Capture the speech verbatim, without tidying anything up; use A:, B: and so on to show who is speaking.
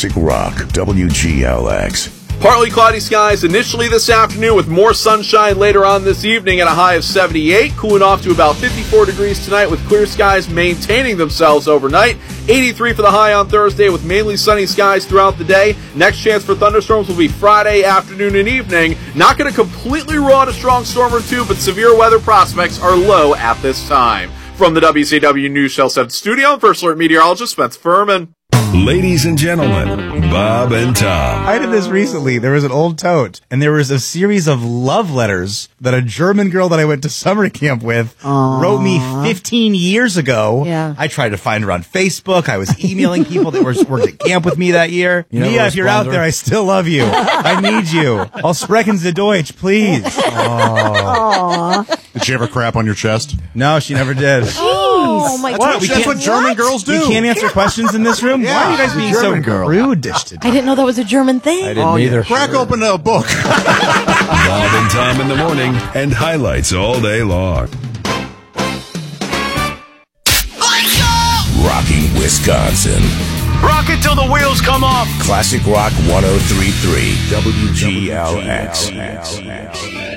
A: Classic Rock, W G L X.
B: Partly cloudy skies initially this afternoon with more sunshine later on this evening at a high of seventy-eight, cooling off to about fifty-four degrees tonight with clear skies maintaining themselves overnight. eighty-three for the high on Thursday with mainly sunny skies throughout the day. Next chance for thunderstorms will be Friday afternoon and evening. Not going to completely rule out a strong storm or two, but severe weather prospects are low at this time. From the W C W News Shell seven studio, I'm First Alert meteorologist Spencer Furman.
A: Ladies and gentlemen, Bob and Tom.
C: I did this recently. There was an old tote, and there was a series of love letters that a German girl that I went to summer camp with Aww. wrote me fifteen years ago.
D: Yeah.
C: I tried to find her on Facebook. I was emailing people that were worked at camp with me that year. You Mia, if you're out there, I still love you. I need you. I'll sprechen Sie Deutsch, please.
D: Aww.
E: Did she ever crap on your chest?
C: No, she never did.
D: Oh my
C: What?
D: God.
C: We
E: That's
C: can't-
E: what German
D: What?
E: girls do.
C: You can't answer questions in this room?
E: Yeah.
C: Why are you guys being so
F: German girl.
C: rude today?
D: I didn't know that was a German thing.
F: I didn't either.
E: Crack open a book.
A: Bob and Tom in the morning and highlights all day long. Rocking Wisconsin.
G: Rock it till the wheels come off.
A: Classic Rock one oh three point three W G L X.